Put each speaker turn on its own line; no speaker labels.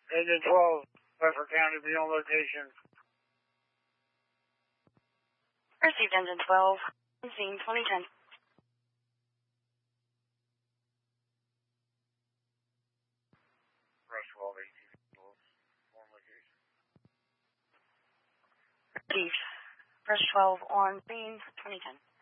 Engine 12, Bedford County, be on location.
Received engine 12, scene 2010.
Rush 12, 18, on location.
Received. Rush 12 on scene 2010.